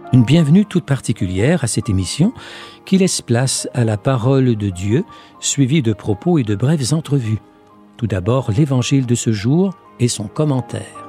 Une bienvenue toute particulière à cette émission qui laisse place à la parole de Dieu, suivie de propos et de brèves entrevues. Tout d'abord, l'Évangile de ce jour et son commentaire.